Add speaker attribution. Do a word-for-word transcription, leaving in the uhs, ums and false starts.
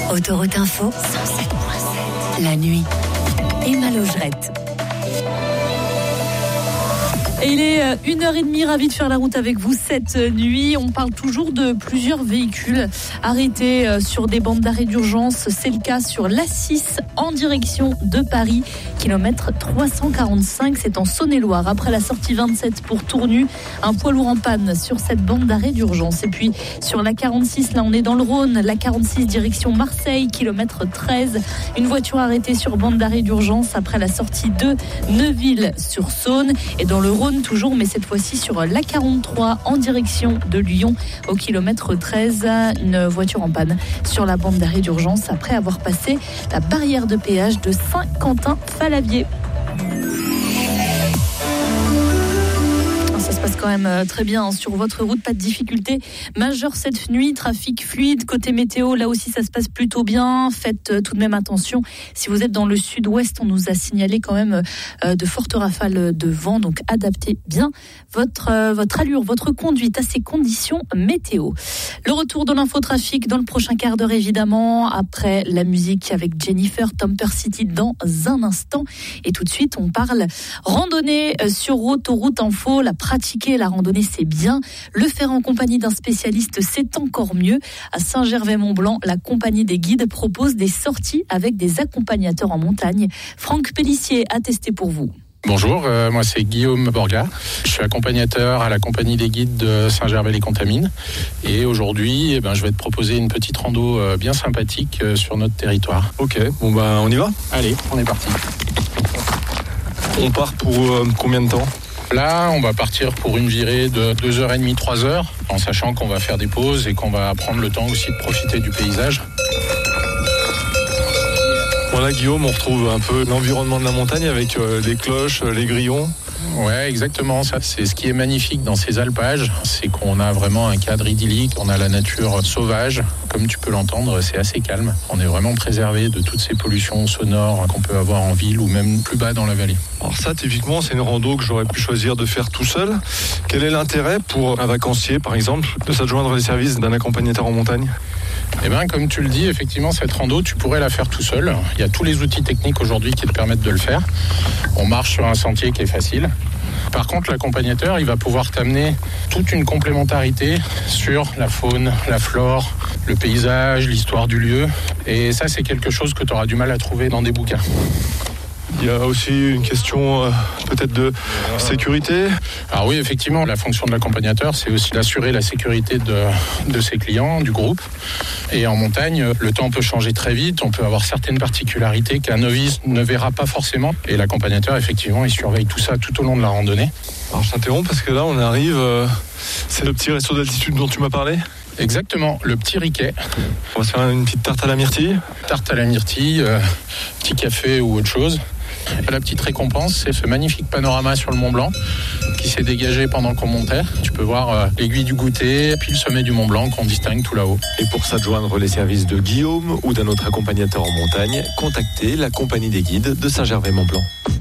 Speaker 1: Autoroute Info, cent sept virgule sept. La nuit. Emma Logerette.
Speaker 2: Et il est une heure trente, ravi de faire la route avec vous cette nuit. On parle toujours de plusieurs véhicules arrêtés sur des bandes d'arrêt d'urgence. C'est le cas sur l'A six en direction de Paris, kilomètre trois cent quarante-cinq, c'est en Saône-et-Loire. Après la sortie vingt-sept pour Tournu, un poids lourd en panne sur cette bande d'arrêt d'urgence. Et puis sur la quarante-six, là on est dans le Rhône, la quarante-six direction Marseille, kilomètre treize, une voiture arrêtée sur bande d'arrêt d'urgence après la sortie de Neuville-sur-Saône. Et dans le Rhône toujours, mais cette fois-ci sur l'A quarante-trois en direction de Lyon au kilomètre treize, une voiture en panne sur la bande d'arrêt d'urgence après avoir passé la barrière de péage de Saint-Quentin-Fallavier. Ça se passe quand même très bien sur votre route, pas de difficultés majeures cette nuit, trafic fluide. Côté météo, là aussi ça se passe plutôt bien. Faites tout de même attention, si vous êtes dans le sud-ouest, on nous a signalé quand même de fortes rafales de vent, donc adaptez bien votre, votre allure, votre conduite à ces conditions météo. Le retour de l'infotrafic dans le prochain quart d'heure évidemment, après la musique avec Jennifer Tomper City dans un instant. Et tout de suite on parle randonnée sur Autoroute Info. La pratiquer la randonnée, c'est bien. Le faire en compagnie d'un spécialiste, c'est encore mieux. À Saint-Gervais-Mont-Blanc, la compagnie des guides propose des sorties avec des accompagnateurs en montagne. Franck Pellissier a testé pour vous.
Speaker 3: Bonjour, euh, moi c'est Guillaume Borga. Je suis accompagnateur à la compagnie des guides de Saint-Gervais-les-Contamines. Et aujourd'hui, eh ben, je vais te proposer une petite rando euh, bien sympathique euh, sur notre territoire.
Speaker 4: Ok, bon bah on y va ?
Speaker 3: Allez, on est parti.
Speaker 4: On part pour euh, combien de temps ?
Speaker 3: Là, on va partir pour une virée de deux heures trente, trois heures, en sachant qu'on va faire des pauses et qu'on va prendre le temps aussi de profiter du paysage.
Speaker 4: Voilà Guillaume, on retrouve un peu l'environnement de la montagne avec euh, les cloches, les grillons.
Speaker 3: Ouais, exactement. Ça, c'est ce qui est magnifique dans ces alpages, c'est qu'on a vraiment un cadre idyllique, on a la nature sauvage. Comme tu peux l'entendre, c'est assez calme. On est vraiment préservé de toutes ces pollutions sonores qu'on peut avoir en ville ou même plus bas dans la vallée.
Speaker 4: Alors ça, typiquement, c'est une rando que j'aurais pu choisir de faire tout seul. Quel est l'intérêt pour un vacancier, par exemple, de s'adjoindre les services d'un accompagnateur en montagne ?
Speaker 3: Eh bien, comme tu le dis, effectivement, cette rando, tu pourrais la faire tout seul. Il y a tous les outils techniques aujourd'hui qui te permettent de le faire. On marche sur un sentier qui est facile. Par contre, l'accompagnateur, il va pouvoir t'amener toute une complémentarité sur la faune, la flore, le paysage, l'histoire du lieu. Et ça, c'est quelque chose que tu auras du mal à trouver dans des bouquins.
Speaker 4: Il y a aussi une question euh, peut-être de sécurité.
Speaker 3: Alors oui, effectivement, la fonction de l'accompagnateur, c'est aussi d'assurer la sécurité de, de ses clients, du groupe. Et en montagne, le temps peut changer très vite. On peut avoir certaines particularités qu'un novice ne verra pas forcément. Et l'accompagnateur, effectivement, il surveille tout ça tout au long de la randonnée.
Speaker 4: Alors je t'interromps parce que là, on arrive... Euh, c'est le petit resto d'altitude dont tu m'as parlé ?
Speaker 3: Exactement, le petit Riquet.
Speaker 4: On va se faire une petite tarte à la myrtille.
Speaker 3: Tarte à la myrtille, euh, petit café ou autre chose. La petite récompense, c'est ce magnifique panorama sur le Mont Blanc qui s'est dégagé pendant qu'on montait. Tu peux voir euh, l'aiguille du goûter, puis le sommet du Mont Blanc qu'on distingue tout là-haut.
Speaker 5: Et pour s'adjoindre les services de Guillaume ou d'un autre accompagnateur en montagne, contactez la compagnie des guides de Saint-Gervais-Mont-Blanc.